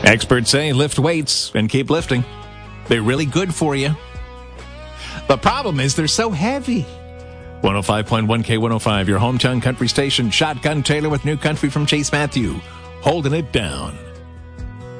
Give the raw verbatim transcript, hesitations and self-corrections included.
Experts say lift weights and keep lifting. They're really good for you. The problem is they're so heavy. one oh five point one K one oh five, your hometown country station. Shotgun Taylor with New Country from Chase Matthew. Holding it down.